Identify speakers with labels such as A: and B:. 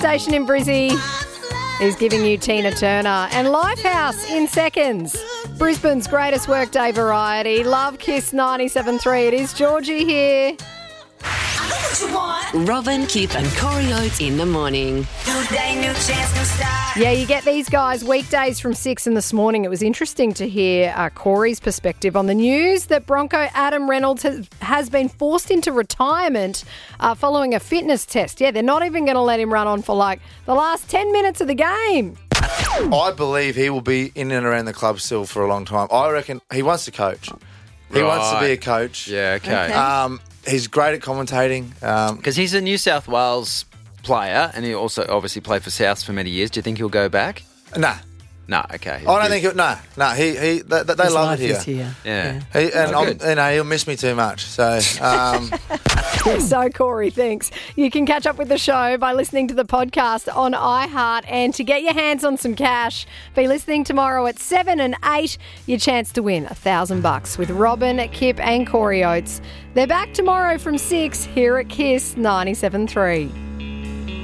A: Station in Brizzy is giving you Tina Turner and Lifehouse in seconds. Brisbane's greatest workday variety. Love Kiss 97.3. It is Georgie here.
B: Robin, Kip and Corey Oates in the morning.
A: Yeah, you get these guys weekdays from 6 in this morning. It was interesting to hear Corey's perspective on the news that Bronco Adam Reynolds has been forced into retirement following a fitness test. Yeah, they're not even going to let him run on for like the last 10 minutes of the game.
C: I believe he will be in and around the club still for a long time. I reckon he wants to coach. He wants to be a coach.
D: Yeah, okay.
C: He's great at commentating.
D: Because he's a New South Wales player and he also obviously played for Souths for many years. Do you think he'll go back?
C: Nah.
D: No, okay.
C: I don't think he'll... No. They love it here.
D: Yeah.
C: He'll miss me too much. So...
A: So, Corey, thanks. You can catch up with the show by listening to the podcast on iHeart, and to get your hands on some cash, be listening tomorrow at 7 and 8, your chance to win $1,000 with Robin, Kip and Corey Oates. They're back tomorrow from 6 here at Kiss 97.3.